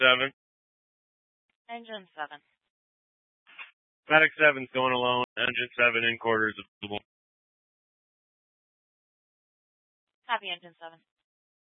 7. Engine 7. Medic 7's going alone. Engine 7 in quarters available. Copy, Engine 7.